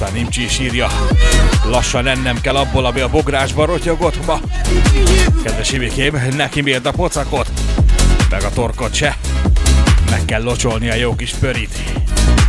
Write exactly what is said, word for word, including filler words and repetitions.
Tanimcsi is írja, lassan ennem kell abból, ami a bográsban rotyogott ma. Kedves Ivikém, neki mérd a pocakot, meg a torkot se. Meg kell locsolni a jó kis pörit.